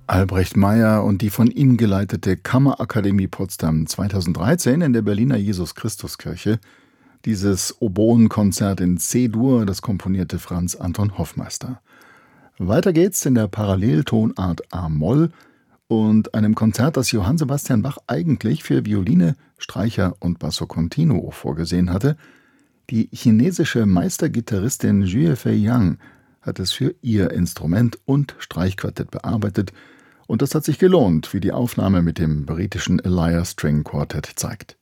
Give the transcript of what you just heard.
Albrecht Meyer und die von ihm geleitete Kammerakademie Potsdam 2013 in der Berliner Jesus-Christus-Kirche. Dieses Oboenkonzert in C-Dur, das komponierte Franz Anton Hoffmeister. Weiter geht's in der Paralleltonart a-Moll und einem Konzert, das Johann Sebastian Bach eigentlich für Violine, Streicher und Basso Continuo vorgesehen hatte. Die chinesische Meistergitarristin Jue Fei Yang hat es für ihr Instrument und Streichquartett bearbeitet, und das hat sich gelohnt, wie die Aufnahme mit dem britischen Lyre String Quartet zeigt.